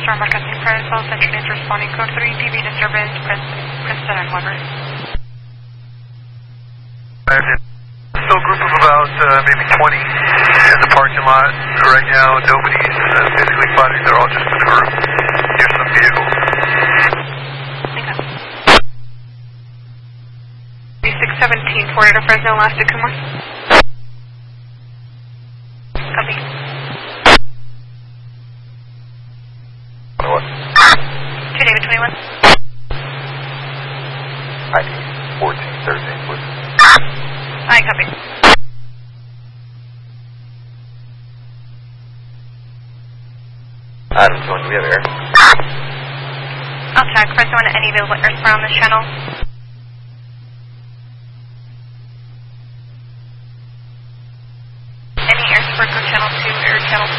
Storm Broadcasting Protocol, Central is responding code 3, TV disturbance, Princeton and Weber. Still a group of about maybe 20 in the parking lot right now. Nobody's physically spotted. They're all just maneuvering near some vehicles. Okay. 3617, forwarded to Fresno, last to Kumar. Copy. What? 2 David 21. ID 1413, please. I copy. Adam, do we have air? I'll check. Fresno and any available air supply on this channel. Any air support, go channel 2, air channel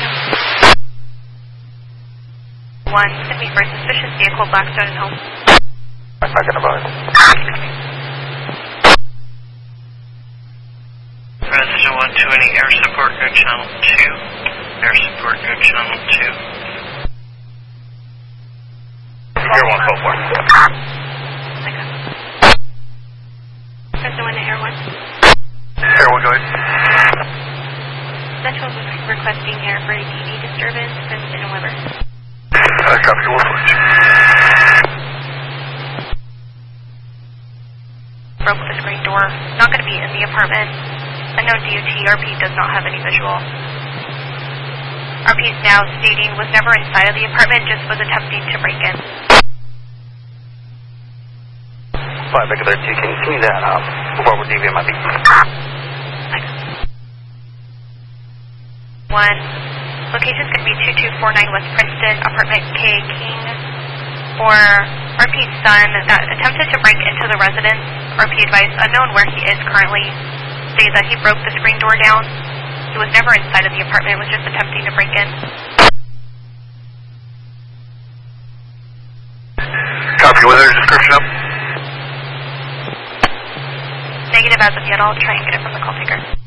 2. 1, send me for a suspicious vehicle, Blackstone and home. I'm not gonna bother. Fresno 1 to any air support, go channel 2. Air support, go channel 2. Air 1, go for it. Fresno 1 to Air 1. Air 1, go ahead. Central was requesting air for a TV disturbance, Princeton and Weber. Copy, we'll switch. Broke the screen door. Not going to be in the apartment. Unknown DOT, RP does not have any visual. RP is now stating was never inside of the apartment, just was attempting to break in. 5 back there, 2. Can you see that? What would DV might be? 1. Location is going to be 2249 West Princeton, apartment K King. For RP's son that attempted to break into the residence, RP advised unknown where he is currently, stated that he broke the screen door down. He was never inside of the apartment, was just attempting to break in. Copy, weather description up. Negative as of yet, I'll try and get it from the call taker.